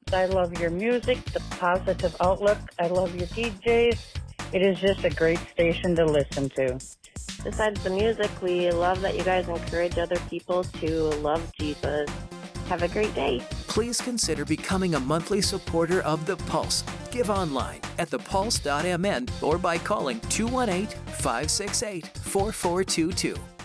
I love your music, the positive outlook. I love your DJs. It is just a great station to listen to. Besides the music, we love that you guys encourage other people to love Jesus. Have a great day. Please consider becoming a monthly supporter of The Pulse. Give online at thepulse.mn or by calling 218-568-4422.